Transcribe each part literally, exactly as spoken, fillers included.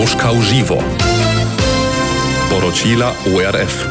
Moskau živo. Poročila O R F.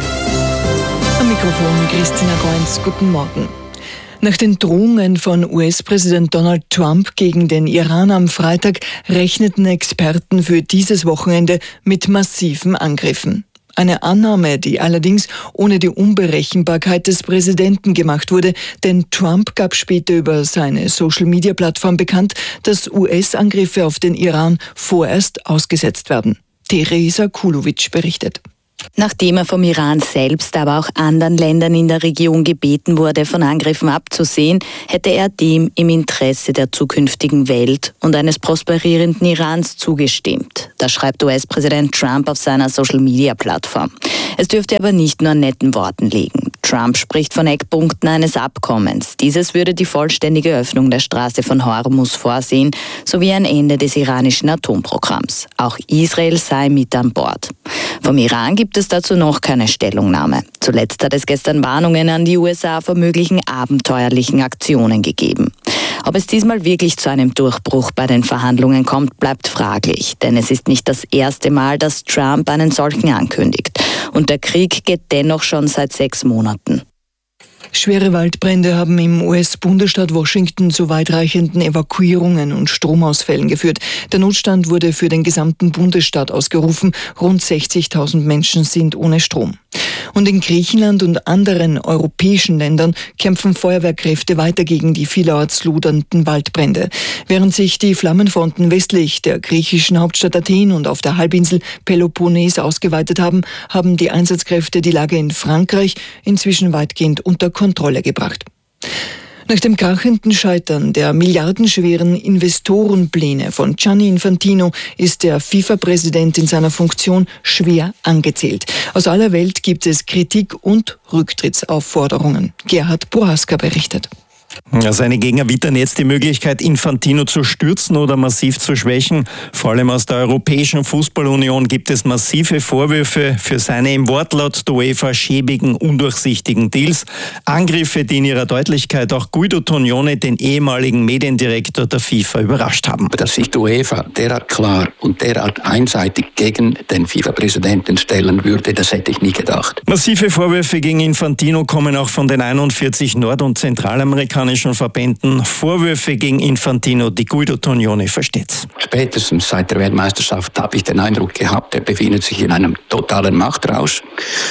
Am Mikrofon Christina Goins, guten Morgen. Nach den Drohungen von U S-Präsident Donald Trump gegen den Iran am Freitag rechneten Experten für dieses Wochenende mit massiven Angriffen. Eine Annahme, die allerdings ohne die Unberechenbarkeit des Präsidenten gemacht wurde, denn Trump gab später über seine Social-Media-Plattform bekannt, dass U S-Angriffe auf den Iran vorerst ausgesetzt werden. Teresa Kulovic berichtet. Nachdem er vom Iran selbst, aber auch anderen Ländern in der Region gebeten wurde, von Angriffen abzusehen, hätte er dem im Interesse der zukünftigen Welt und eines prosperierenden Irans zugestimmt. Das schreibt U S-Präsident Trump auf seiner Social-Media-Plattform. Es dürfte aber nicht nur an netten Worten liegen. Trump spricht von Eckpunkten eines Abkommens. Dieses würde die vollständige Öffnung der Straße von Hormuz vorsehen, sowie ein Ende des iranischen Atomprogramms. Auch Israel sei mit an Bord. Vom Iran gibt es dazu noch keine Stellungnahme. Zuletzt hat es gestern Warnungen an die U S A vor möglichen abenteuerlichen Aktionen gegeben. Ob es diesmal wirklich zu einem Durchbruch bei den Verhandlungen kommt, bleibt fraglich. Denn es ist nicht das erste Mal, dass Trump einen solchen ankündigt. Und der Krieg geht dennoch schon seit sechs Monaten. Schwere Waldbrände haben im U S-Bundesstaat Washington zu weitreichenden Evakuierungen und Stromausfällen geführt. Der Notstand wurde für den gesamten Bundesstaat ausgerufen. Rund sechzigtausend Menschen sind ohne Strom. Und in Griechenland und anderen europäischen Ländern kämpfen Feuerwehrkräfte weiter gegen die vielerorts lodernden Waldbrände. Während sich die Flammenfronten westlich der griechischen Hauptstadt Athen und auf der Halbinsel Peloponnes ausgeweitet haben, haben die Einsatzkräfte die Lage in Frankreich inzwischen weitgehend unter Kontrolle gebracht. Nach dem krachenden Scheitern der milliardenschweren Investorenpläne von Gianni Infantino ist der FIFA-Präsident in seiner Funktion schwer angezählt. Aus aller Welt gibt es Kritik und Rücktrittsaufforderungen. Gerhard Prohaska berichtet. Ja, seine Gegner wittern jetzt die Möglichkeit, Infantino zu stürzen oder massiv zu schwächen. Vor allem aus der Europäischen Fußballunion gibt es massive Vorwürfe für seine im Wortlaut der UEFA schäbigen, undurchsichtigen Deals. Angriffe, die in ihrer Deutlichkeit auch Guido Tognone, den ehemaligen Mediendirektor der FIFA, überrascht haben. Dass sich die UEFA derart klar und derart einseitig gegen den FIFA-Präsidenten stellen würde, das hätte ich nie gedacht. Massive Vorwürfe gegen Infantino kommen auch von den einundvierzig Nord- und Zentralamerikanern Verbänden. Vorwürfe gegen Infantino, die Guido Tognone versteht. Spätestens seit der Weltmeisterschaft habe ich den Eindruck gehabt, er befindet sich in einem totalen Machtrausch.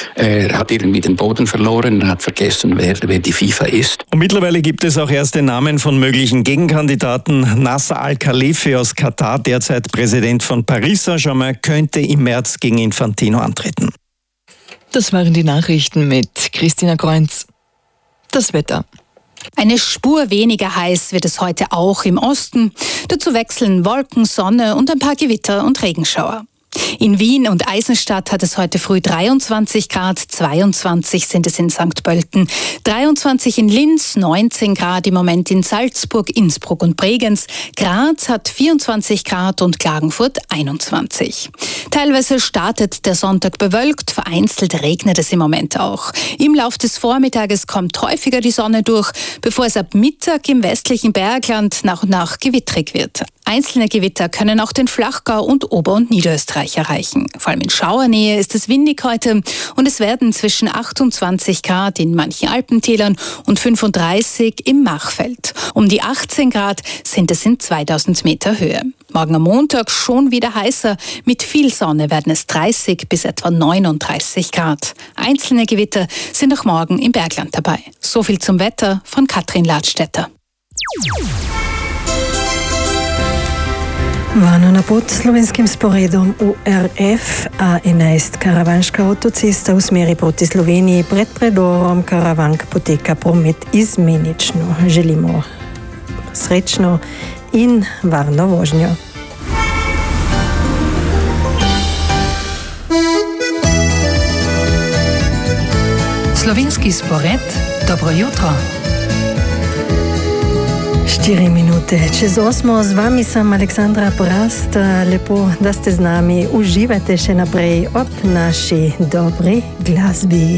Er hat irgendwie den Boden verloren, er hat vergessen, wer, wer die FIFA ist. Und mittlerweile gibt es auch erste Namen von möglichen Gegenkandidaten. Nasser Al-Khalifi aus Katar, derzeit Präsident von Paris Saint-Germain, könnte im März gegen Infantino antreten. Das waren die Nachrichten mit Christina Goins. Das Wetter. Eine Spur weniger heiß wird es heute auch im Osten. Dazu wechseln Wolken, Sonne und ein paar Gewitter und Regenschauer. In Wien und Eisenstadt hat es heute früh dreiundzwanzig Grad, zweiundzwanzig sind es in Sankt Pölten, dreiundzwanzig in Linz, neunzehn Grad im Moment in Salzburg, Innsbruck und Bregenz, Graz hat vierundzwanzig Grad und Klagenfurt einundzwanzig. Teilweise startet der Sonntag bewölkt, vereinzelt regnet es im Moment auch. Im Lauf des Vormittages kommt häufiger die Sonne durch, bevor es ab Mittag im westlichen Bergland nach und nach gewittrig wird. Einzelne Gewitter können auch den Flachgau und Ober- und Niederösterreich erreichen. Vor allem in Schauernähe ist es windig heute und es werden zwischen achtundzwanzig Grad in manchen Alpentälern und fünfunddreißig im Machfeld. Um die achtzehn Grad sind es in zweitausend Meter Höhe. Morgen am Montag schon wieder heißer. Mit viel Sonne werden es dreißig bis etwa neununddreißig Grad. Einzelne Gewitter sind auch morgen im Bergland dabei. So viel zum Wetter von Katrin Ladstätter. Vano na pot slovenskim sporedom U R F, a enajst karavanška avtocesta v smeri proti Sloveniji pred predorom Karavank poteka promet izmenično. Želimo srečno in varno vožnjo. Slovenski spored, dobro jutro. Štiri minute čez osmo, z vami sem Aleksandra Porast. Lepo, da ste z nami. Uživajte še naprej ob naši dobri glasbi.